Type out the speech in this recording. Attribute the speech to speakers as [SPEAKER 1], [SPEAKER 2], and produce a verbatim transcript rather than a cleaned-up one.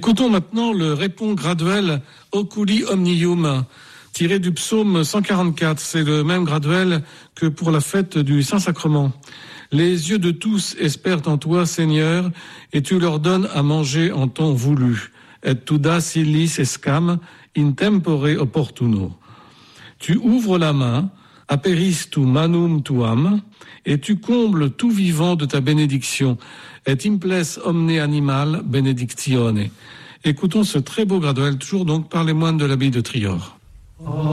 [SPEAKER 1] Écoutons maintenant le répond graduel Oculi Omnium, tiré du psaume cent quarante-quatre. C'est le même graduel que pour la fête du Saint-Sacrement. Les yeux de tous espèrent en toi, Seigneur, et tu leur donnes à manger en temps voulu. Et tu das illis escam in tempore opportuno. Tu ouvres la main, aperis tu manum tuam, et tu combles tout vivant de ta bénédiction. Et imples omne animal benedictione. Écoutons ce très beau graduel, toujours donc par les moines de l'abbaye de Trior. Oh.